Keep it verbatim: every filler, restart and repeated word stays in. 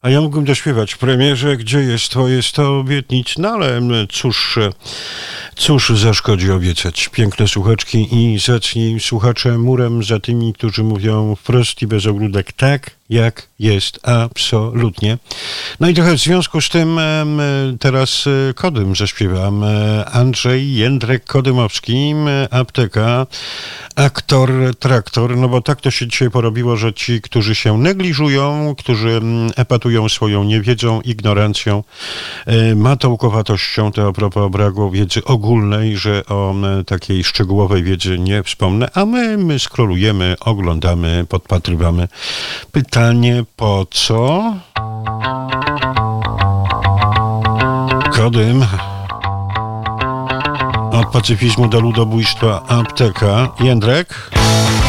A ja mógłbym dośpiewać w premierze, gdzie jest to, jest to obietnic, no ale cóż, cóż zaszkodzi obiecać. Piękne słuchaczki i zacni słuchacze murem za tymi, którzy mówią wprost i bez ogródek tak, jak jest, absolutnie. No i trochę w związku z tym teraz Kodym zaśpiewam. Andrzej Jędrek Kodymowski, apteka, aktor, traktor, no bo tak to się dzisiaj porobiło, że ci, którzy się negliżują, którzy epatują swoją niewiedzą, ignorancją, matołkowatością, to a propos braku wiedzy ogólnej, że o takiej szczegółowej wiedzy nie wspomnę, a my, my scrollujemy, oglądamy, podpatrywamy. Pytanie po co? Kodym. Od pacyfizmu do ludobójstwa, apteka. Jędrek?